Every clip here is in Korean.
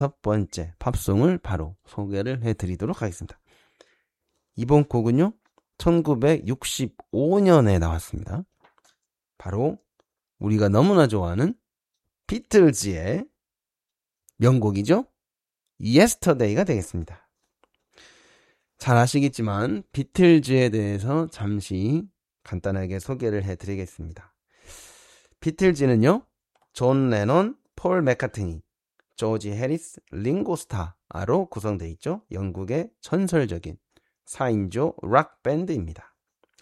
첫 번째 팝송을 바로 소개를 해드리도록 하겠습니다. 이번 곡은요 1965년에 나왔습니다. 바로 우리가 너무나 좋아하는 비틀즈의 명곡이죠. Yesterday가 되겠습니다. 잘 아시겠지만 비틀즈에 대해서 잠시 간단하게 소개를 해드리겠습니다. 비틀즈는요 존 레논, 폴 맥카트니, 조지 해리스, 링고 스타로 구성되어 있죠. 영국의 전설적인 4인조 락 밴드입니다.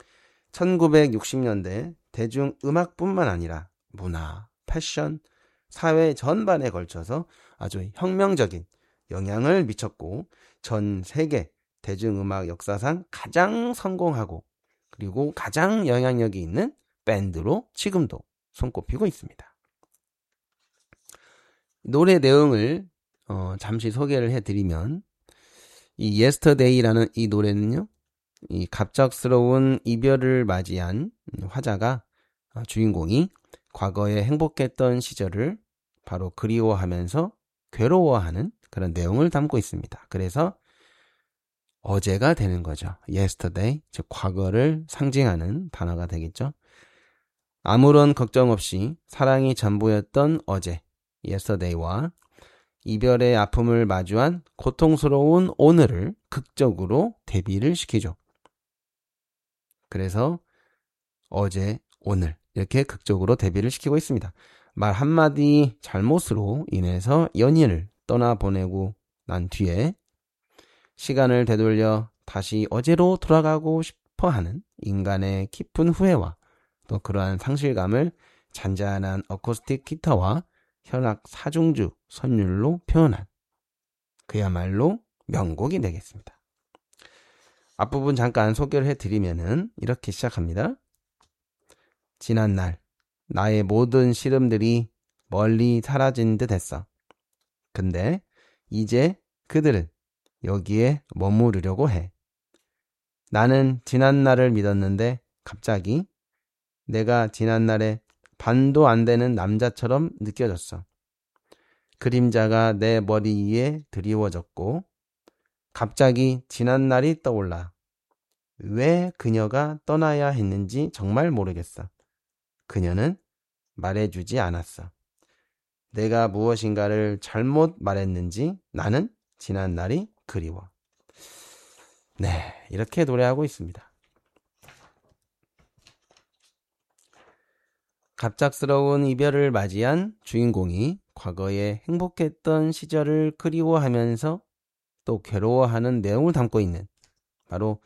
1960년대 대중음악뿐만 아니라 문화, 패션, 사회 전반에 걸쳐서 아주 혁명적인 영향을 미쳤고 전 세계 대중음악 역사상 가장 성공하고 그리고 가장 영향력이 있는 밴드로 지금도 손꼽히고 있습니다. 노래 내용을 잠시 소개를 해드리면 이 Yesterday라는 이 노래는요 이 갑작스러운 이별을 맞이한 화자가 주인공이 과거에 행복했던 시절을 바로 그리워하면서 괴로워하는 그런 내용을 담고 있습니다. 그래서 어제가 되는 거죠. Yesterday, 즉 과거를 상징하는 단어가 되겠죠. 아무런 걱정 없이 사랑이 전부였던 어제, Yesterday와 이별의 아픔을 마주한 고통스러운 오늘을 극적으로 대비를 시키죠. 그래서 어제, 오늘 이렇게 극적으로 대비를 시키고 있습니다. 말 한마디 잘못으로 인해서 연인을 떠나보내고 난 뒤에 시간을 되돌려 다시 어제로 돌아가고 싶어하는 인간의 깊은 후회와 또 그러한 상실감을 잔잔한 어쿠스틱 기타와 현악 사중주 선율로 표현한 그야말로 명곡이 되겠습니다. 앞부분 잠깐 소개를 해드리면은 이렇게 시작합니다. 지난날 나의 모든 시름들이 멀리 사라진 듯 했어. 근데 이제 그들은 여기에 머무르려고 해. 나는 지난날을 믿었는데 갑자기 내가 지난날에 반도 안 되는 남자처럼 느껴졌어. 그림자가 내 머리 위에 드리워졌고 갑자기 지난날이 떠올라. 왜 그녀가 떠나야 했는지 정말 모르겠어. 그녀는 말해주지 않았어. 내가 무엇인가를 잘못 말했는지 나는 지난날이 그리워. 네, 이렇게 노래하고 있습니다. 갑작스러운 이별을 맞이한 주인공이 과거에 행복했던 시절을 그리워하면서 또 괴로워하는 내용을 담고 있는 바로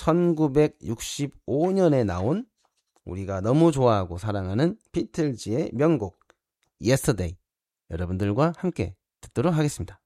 1965년에 나온 우리가 너무 좋아하고 사랑하는 비틀즈의 명곡 Yesterday 여러분들과 함께 듣도록 하겠습니다.